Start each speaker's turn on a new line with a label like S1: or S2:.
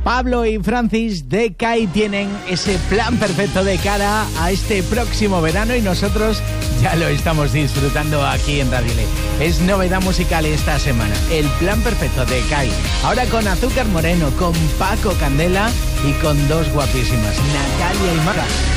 S1: Pablo y Francis de CAI tienen ese plan perfecto de cara a este próximo verano y nosotros ya lo estamos disfrutando aquí en Radio Le. Es novedad musical esta semana, el plan perfecto de CAI. Ahora con Azúcar Moreno, con Paco Candela y con dos guapísimas, Natalia y Mara.